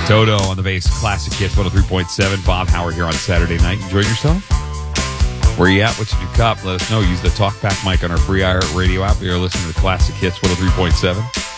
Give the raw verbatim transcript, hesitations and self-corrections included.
Toto on the bass, Classic Hits one oh three point seven. Bob Howard here on Saturday night. Enjoyed yourself? Where you at? What's in your cup? Let us know. Use the TalkBack mic on our free iHeartRadio app. You're listening to Classic Hits one oh three point seven.